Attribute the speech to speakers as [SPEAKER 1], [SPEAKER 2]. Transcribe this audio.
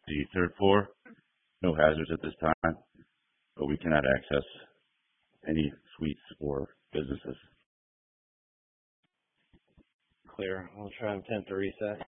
[SPEAKER 1] the third floor. No hazards at this time, but we cannot access any suites or businesses.
[SPEAKER 2] Clear. I'll try and attempt to reset.